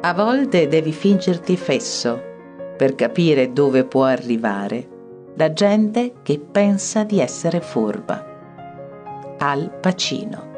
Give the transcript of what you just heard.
A volte devi fingerti fesso per capire dove può arrivare la gente che pensa di essere furba. Al Pacino.